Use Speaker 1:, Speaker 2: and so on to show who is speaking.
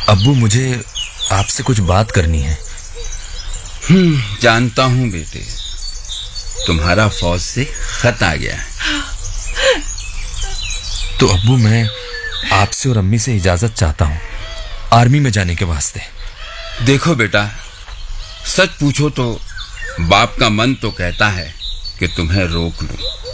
Speaker 1: अब्बू, मुझे आपसे कुछ बात करनी है।
Speaker 2: जानता हूं बेटे, तुम्हारा फौज से खत आ गया है।
Speaker 1: तो अब्बू, मैं आपसे और अम्मी से इजाजत चाहता हूँ आर्मी में जाने के वास्ते।
Speaker 2: देखो बेटा, सच पूछो तो बाप का मन तो कहता है कि तुम्हें रोक लूं,